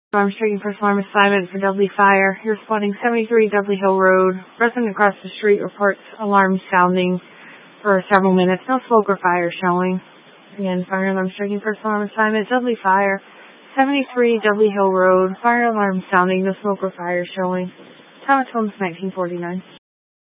I'm taking first alarm assignment for Dudley Fire. You're spotting 73 Dudley Hill Road. Resident across the street reports alarm sounding for several minutes. No smoke or fire showing. Again, fire alarm striking first alarm assignment, Dudley Fire. 73 Dudley Hill Road. Fire alarm sounding, no smoke or fire showing. Time of 1949.